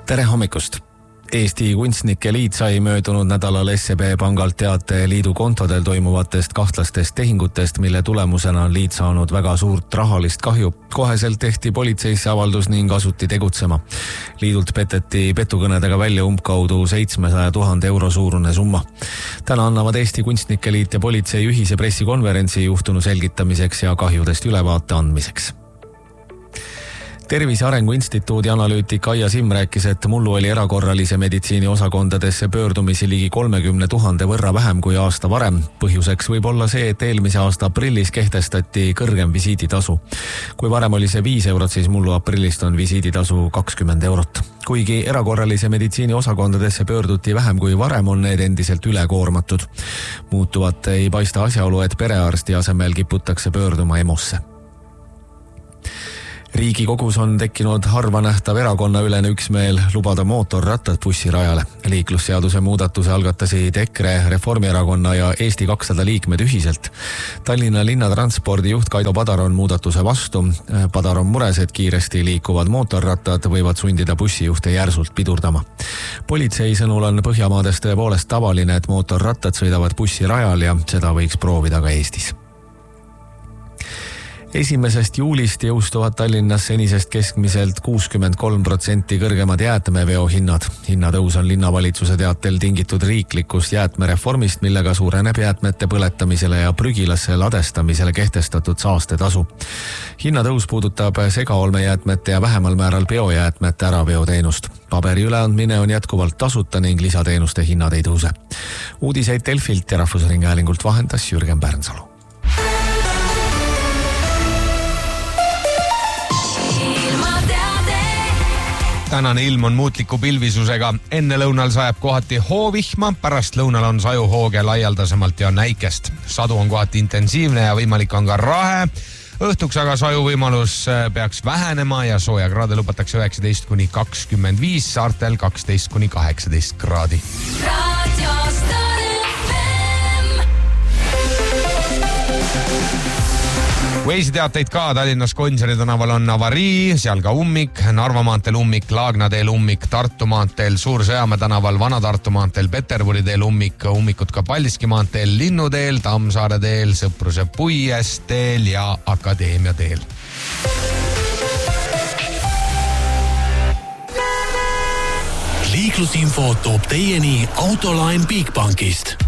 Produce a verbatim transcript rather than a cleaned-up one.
Tere hommikust! Eesti Kunstnike Liit sai möödunud nädalal S E B pangalt teate liidu kontodel toimuvatest kahtlastest tehingutest, mille tulemusena on liit saanud väga suurt rahalist kahju. Koheselt tehti politseisse avaldus ning asuti tegutsema. Liidult peteti petukõnedega välja umbkaudu seitsmesaja tuhande euro suurune summa. Täna annavad Eesti Kunstnike Liit ja politsei ühise pressikonverentsi juhtunu selgitamiseks ja kahjudest ülevaate andmiseks. Tervise Arengu Instituudi analüütik Aija Simm rääkis, et mullu oli erakorralise meditsiini osakondadesse pöördumisi ligi kolmekümne tuhande võrra vähem kui aasta varem. Põhjuseks võib olla see, et eelmise aasta aprillis kehtestati kõrgem visiiditasu. Kui varem oli see viis eurot, siis mullu aprillist on visiiditasu kakskümmend eurot. Kuigi erakorralise meditsiini osakondadesse pöörduti vähem kui varem, on need endiselt ülekoormatud. Muutuvat ei paista asjaolu, et perearsti asemel kiputakse pöörduma EMOsse. Riigikogus on tekkinud harva nähtav erakonna ülene üksmeel lubada mootorrattad bussirajale. Liiklusseaduse muudatuse algatasid EKRE, Reformierakonna ja Eesti kakssada liikmed ühiselt. Tallinna linnatranspordi juht Kaido Padar on muudatuse vastu. Padar on mures, et kiiresti liikuvad mootorrattad võivad sundida bussijuhte järsult pidurdama. Politsei sõnul on Põhjamaades tõepoolest tavaline, et mootorrattad sõidavad bussirajal ja seda võiks proovida ka Eestis. Esimesest juulist jõustuvad Tallinnas senisest keskmiselt kuuskümmend kolm protsenti kõrgemad jäätmeveo hinnad. Hinnatõus on linnavalitsuse teatel tingitud riiklikust jäätmereformist, millega suureneb jäätmete põletamisele ja prügilasse ladestamisele kehtestatud saastetasu. Hinnatõus puudutab segaolmejäätmete ja vähemal määral biojäätmete äraveoteenust. Paberi üleandmine on jätkuvalt tasuta ning lisateenuste hinnad ei tõuse. Uudiseid Delfilt ja Rahvusringhäälingult vahendas Jürgen Pärnsalu. Tänane ilm on muutliku pilvisusega. Enne lõunal sajab kohati hoovihma, pärast lõunal on sajuhooge laialdasemalt ja näikest. Sadu on kohati intensiivne ja võimalik on ka rahe. Õhtuks aga saju võimalus peaks vähenema ja sooja kraade lubatakse üheksateist kuni kakskümmend viis, saartel kaksteist kuni kaheksateist kraadi. Waze'i teateid ka. Tallinnas Gonsiori tänaval on avarii, seal ka ummik, Narva maanteel ummik, Laagna teel ummik, Tartu maanteel Suur-Sõjamäe tänaval, Vana-Tartu maanteel Peterburi teel ummik, ummikud ka Paldiski maanteel, Linnuteel, Tammsaare teel, Sõpruse Puies teel ja Akadeemia teel. Liiklusinfo toob teieni Autoline Bigbankist.